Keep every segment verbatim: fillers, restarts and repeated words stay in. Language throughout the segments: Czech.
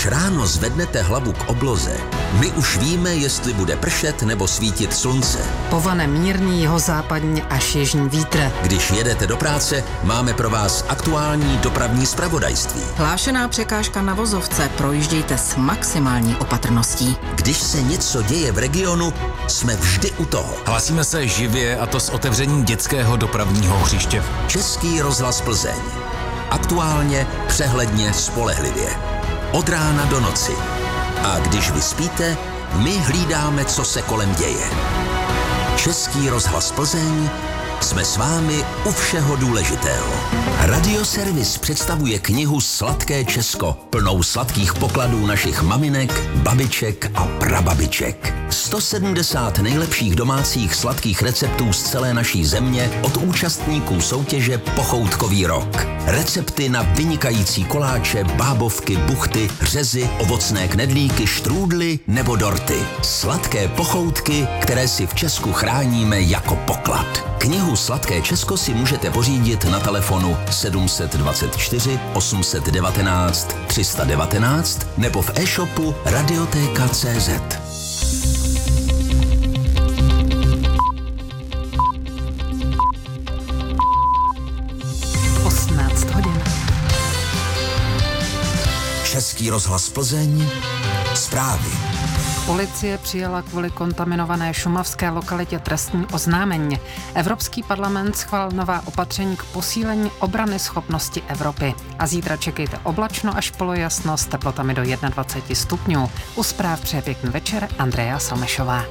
Když ráno zvednete hlavu k obloze, my už víme, jestli bude pršet nebo svítit slunce. Povane mírný jihozápadní až jižní vítr. Když jedete do práce, máme pro vás aktuální dopravní zpravodajství. Hlášená překážka na vozovce, projíždějte s maximální opatrností. Když se něco děje v regionu, jsme vždy u toho. Hlásíme se živě, a to s otevřením dětského dopravního hřiště. Český rozhlas Plzeň. Aktuálně, přehledně, spolehlivě. Od rána do noci. A když vy spíte, my hlídáme, co se kolem děje. Český rozhlas Plzeň, jsme s vámi u všeho důležitého. Radioservis představuje knihu Sladké Česko, plnou sladkých pokladů našich maminek, babiček a prababiček. sto sedmdesát nejlepších domácích sladkých receptů z celé naší země od účastníků soutěže Pochoutkový rok. Recepty na vynikající koláče, bábovky, buchty, řezy, ovocné knedlíky, štrůdly nebo dorty. Sladké pochoutky, které si v Česku chráníme jako poklad. Knihu Sladké Česko si můžete pořídit na telefonu sedm dvacet čtyři osm set devatenáct tři sta devatenáct nebo v e-shopu radioteka tečka cé zet. osmnáct hodin. Český rozhlas Plzeň, zprávy. Policie přijala kvůli kontaminované šumavské lokalitě trestní oznámení. Evropský parlament schválil nová opatření k posílení obrany schopnosti Evropy. A zítra čekejte oblačno až polojasno s teplotami do dvacet jedna stupňů. U zpráv přeje pěkný večer Andrea Salmešová.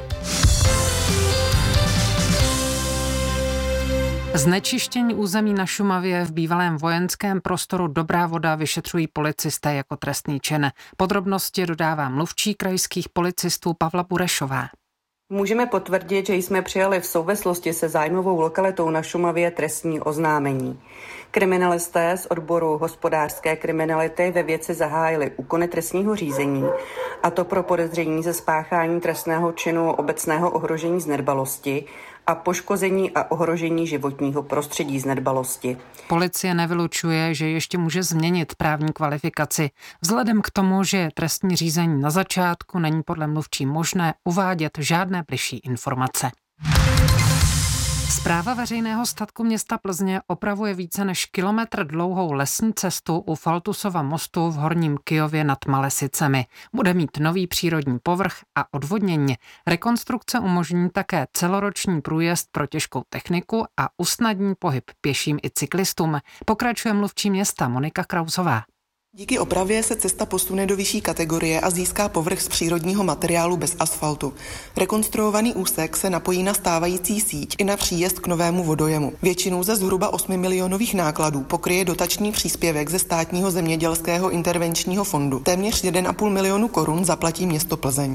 Znečištění území na Šumavě v bývalém vojenském prostoru Dobrá Voda vyšetřují policisté jako trestný čin. Podrobnosti dodává mluvčí krajských policistů Pavla Burešová. Můžeme potvrdit, že jsme přijali v souvislosti se zájmovou lokalitou na Šumavě trestní oznámení. Kriminalisté z odboru hospodářské kriminality ve věci zahájili úkony trestního řízení, a to pro podezření ze spáchání trestného činu obecného ohrožení z nedbalosti a poškození a ohrožení životního prostředí z nedbalosti. Policie nevylučuje, že ještě může změnit právní kvalifikaci. Vzhledem k tomu, že je trestní řízení na začátku, není podle mluvčí možné uvádět žádné bližší informace. Správa veřejného statku města Plzně opravuje více než kilometr dlouhou lesní cestu u Faltusova mostu v Horním Kyjově nad Malesicemi. Bude mít nový přírodní povrch a odvodnění. Rekonstrukce umožní také celoroční průjezd pro těžkou techniku a usnadní pohyb pěším i cyklistům. Pokračuje mluvčí města Monika Krausová. Díky opravě se cesta posune do vyšší kategorie a získá povrch z přírodního materiálu bez asfaltu. Rekonstruovaný úsek se napojí na stávající síť i na příjezd k novému vodojemu. Většinu ze zhruba osmi milionových nákladů pokryje dotační příspěvek ze státního zemědělského intervenčního fondu. Téměř jeden a půl milionu korun zaplatí město Plzeň.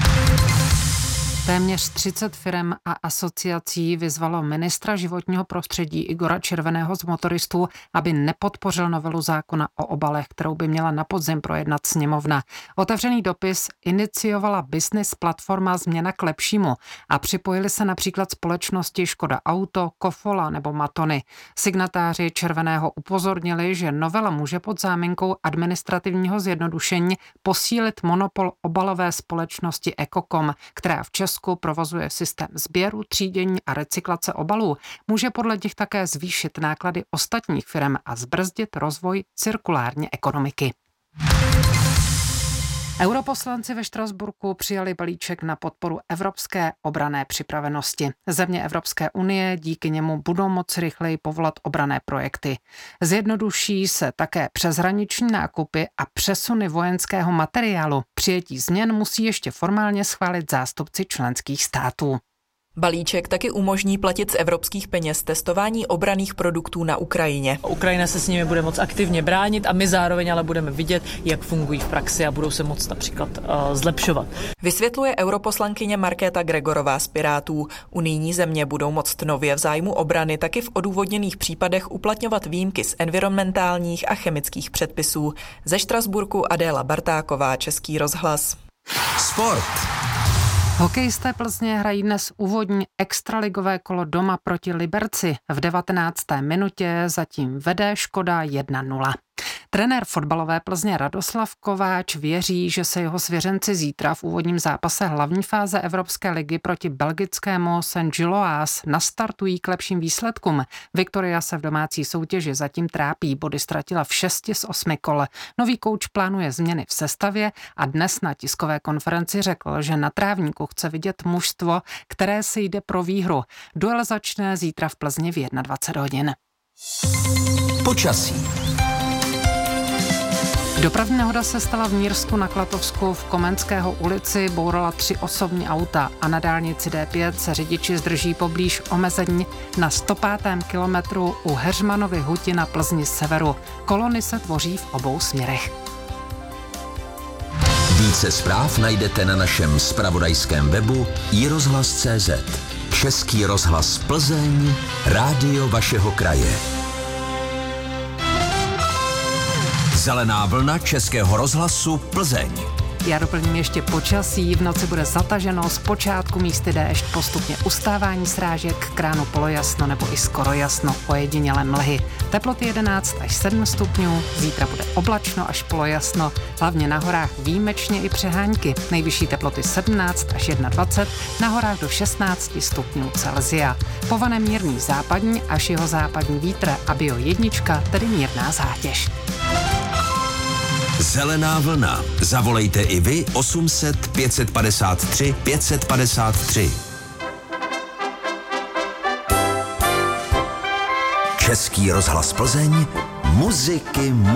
Téměř třicet firem a asociací vyzvalo ministra životního prostředí Igora Červeného z motoristů, aby nepodpořil novelu zákona o obalech, kterou by měla na podzim projednat sněmovna. Otevřený dopis iniciovala business platforma Změna k lepšímu a připojili se například společnosti Škoda Auto, Kofola nebo Matony. Signatáři Červeného upozornili, že novela může pod záminkou administrativního zjednodušení posílit monopol obalové společnosti Ekokom, která v Česku provozuje systém sběru, třídění a recyklace obalů, může podle nich také zvýšit náklady ostatních firm a zbrzdit rozvoj cirkulární ekonomiky. Europoslanci ve Štrasburku přijali balíček na podporu evropské obranné připravenosti. Země Evropské unie díky němu budou moci rychleji povolat obranné projekty. Zjednoduší se také přeshraniční nákupy a přesuny vojenského materiálu. Přijetí změn musí ještě formálně schválit zástupci členských států. Balíček taky umožní platit z evropských peněz testování obranných produktů na Ukrajině. Ukrajina se s nimi bude moc aktivně bránit a my zároveň ale budeme vidět, jak fungují v praxi a budou se moc například uh, zlepšovat. Vysvětluje europoslankyně Markéta Gregorová z Pirátů. Unijní země budou moct nově v zájmu obrany taky v odůvodněných případech uplatňovat výjimky z environmentálních a chemických předpisů. Ze Štrasburku Adéla Bartáková, Český rozhlas. Sport. Hokejisté Plzně hrají dnes úvodní extraligové kolo doma proti Liberci. V devatenácté minutě zatím vede Škoda jedna nula. Trenér fotbalové Plzně Radoslav Kováč věří, že se jeho svěřenci zítra v úvodním zápase hlavní fáze Evropské ligy proti belgickému Saint-Gilloise nastartují k lepším výsledkům. Viktoria se v domácí soutěži zatím trápí, body ztratila v šesti z osmi kol. Nový kouč plánuje změny v sestavě a dnes na tiskové konferenci řekl, že na trávníku chce vidět mužstvo, které si jde pro výhru. Duel začne zítra v Plzni v dvacet jedna hodin. Počasí. Dopravní nehoda se stala v Mírsku na Klatovsku v Komenského ulici, bourala tři osobní auta a na dálnici D pět se řidiči zdrží poblíž omezení na sto pátém kilometru u Heřmanovy huti na Plzni severu. Kolony se tvoří v obou směrech. Více zpráv najdete na našem zpravodajském webu i rozhlas tečka cé zet. Český rozhlas Plzeň, rádio vašeho kraje. Zelená vlna Českého rozhlasu Plzeň. Já doplním ještě počasí. V noci bude zataženo, zpočátku místy déšť, postupně ustávání srážek, k ránu polojasno nebo i skoro jasno, ojedinělé mlhy. Teploty jedenáct až sedm stupňů, zítra bude oblačno až polojasno, hlavně na horách výjimečně i přehánky. Nejvyšší teploty sedmnáct až dvacet jedna, na horách do šestnáct stupňů Celsia. Povane mírný západní až jihozápadní vítr a bio jednička, tedy mírná zátěž. Zelená vlna. Zavolejte i vy osm set pět padesát tři pět padesát tři. Český rozhlas Plzeň, muziky, muziky.